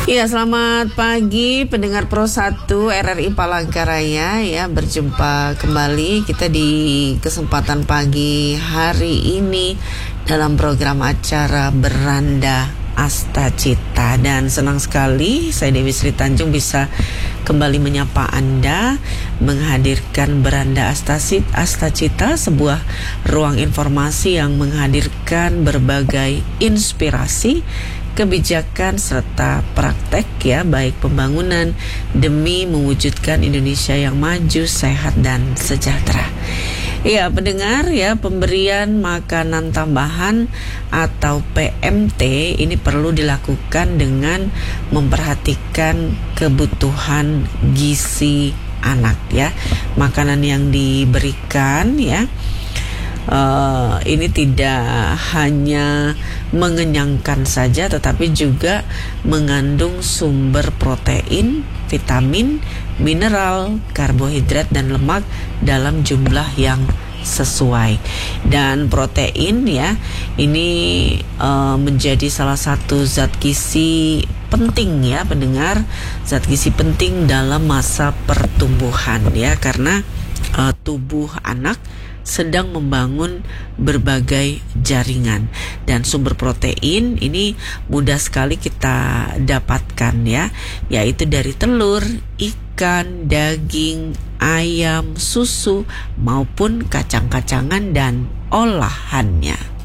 Ya, selamat pagi pendengar Pro 1 RRI Palangkaraya ya. Berjumpa kembali kita di kesempatan pagi hari ini dalam program acara Beranda Astacita. Dan senang sekali saya Dewi Sri Tanjung bisa kembali menyapa Anda, menghadirkan Beranda Astacita, sebuah ruang informasi yang menghadirkan berbagai inspirasi, kebijakan serta praktek ya, baik pembangunan demi mewujudkan Indonesia yang maju, sehat dan sejahtera. Ya, pendengar ya, pemberian makanan tambahan atau PMT ini perlu dilakukan dengan memperhatikan kebutuhan gizi anak ya. Makanan yang diberikan ya, ini tidak hanya mengenyangkan saja, tetapi juga mengandung sumber protein, vitamin, mineral, karbohidrat, dan lemak dalam jumlah yang sesuai. Dan protein ya, ini menjadi salah satu zat gizi penting ya pendengar, zat gizi penting dalam masa pertumbuhan ya, karena tubuh anak sedang membangun berbagai jaringan, dan sumber protein ini mudah sekali kita dapatkan ya, yaitu dari telur, ikan, daging, ayam, susu maupun kacang-kacangan dan olahannya.